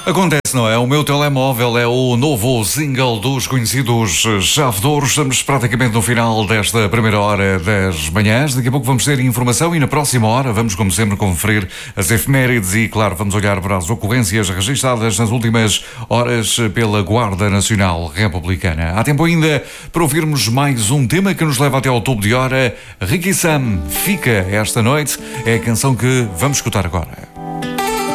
Acontece, não é? O meu telemóvel é o novo single dos conhecidos Chave de Ouro. Estamos praticamente no final desta primeira hora das manhãs. Daqui a pouco vamos ter informação e na próxima hora vamos, como sempre, conferir as efemérides e, claro, vamos olhar para as ocorrências registadas nas últimas horas pela Guarda Nacional Republicana. Há tempo ainda para ouvirmos mais um tema que nos leva até ao topo de hora. Ricky Sam, Fica esta noite, é a canção que vamos escutar agora.